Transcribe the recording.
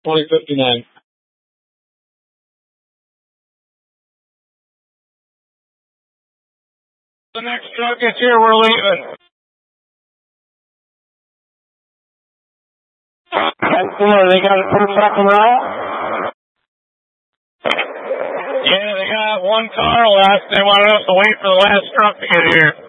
2059. The next truck is here, we're leaving. They got it pretty rock and roll? Yeah, they got one car left. They wanted us to wait for the last truck to get here.